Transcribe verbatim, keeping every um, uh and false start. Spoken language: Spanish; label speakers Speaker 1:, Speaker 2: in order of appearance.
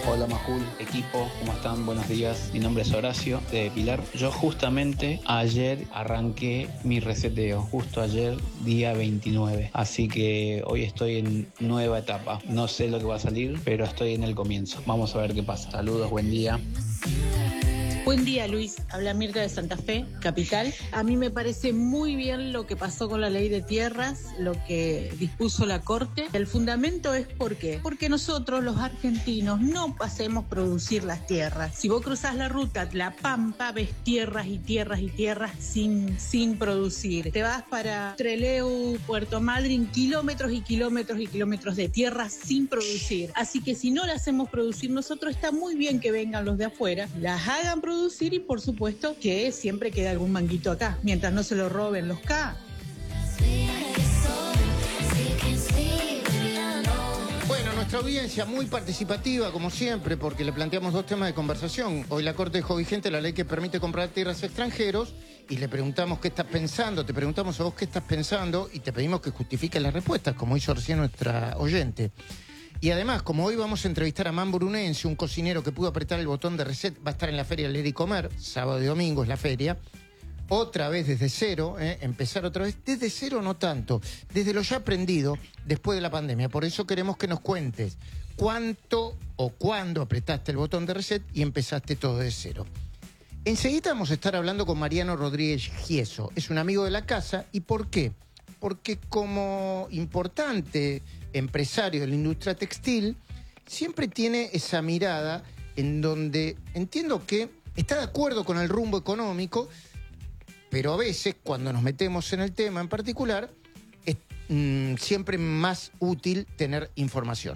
Speaker 1: Hola Majul, equipo, ¿cómo están? Buenos días. Mi nombre es Horacio de Pilar. Yo justamente ayer arranqué mi reseteo, justo ayer, día veintinueve. Así que hoy estoy en nueva etapa. No sé lo que va a salir, pero estoy en el comienzo. Vamos a ver qué pasa. Saludos, buen día.
Speaker 2: Buen día, Luis. Habla Mirta de Santa Fe, capital. A mí me parece muy bien lo que pasó con la ley de tierras, lo que dispuso la Corte. El fundamento es ¿por qué? Porque nosotros, los argentinos, no hacemos producir las tierras. Si vos cruzás la ruta, la Pampa, ves tierras y tierras y tierras sin, sin producir. Te vas para Trelew, Puerto Madryn, kilómetros y kilómetros y kilómetros de tierras sin producir. Así que si no las hacemos producir nosotros, está muy bien que vengan los de afuera, las hagan producir y por supuesto que siempre quede algún manguito acá, mientras no se lo roben los K.
Speaker 3: Bueno, nuestra audiencia muy participativa, como siempre, porque le planteamos dos temas de conversación. Hoy la Corte dejó vigente la ley que permite comprar tierras a extranjeros y le preguntamos qué estás pensando, te preguntamos a vos qué estás pensando y te pedimos que justifiques las respuestas, como hizo recién nuestra oyente. Y además, como hoy vamos a entrevistar a Man Brunense, un cocinero que pudo apretar el botón de reset, va a estar en la Feria Leer y Comer, sábado y domingo es la feria, otra vez desde cero, ¿eh? empezar otra vez, desde cero no tanto, desde lo ya aprendido después de la pandemia. Por eso queremos que nos cuentes cuánto o cuándo apretaste el botón de reset y empezaste todo de cero. Enseguida vamos a estar hablando con Mariano Rodríguez Gieso, es un amigo de la casa. ¿Y por qué? Porque como importante empresario de la industria textil, siempre tiene esa mirada en donde entiendo que está de acuerdo con el rumbo económico, pero a veces, cuando nos metemos en el tema en particular, es mm, siempre más útil tener información.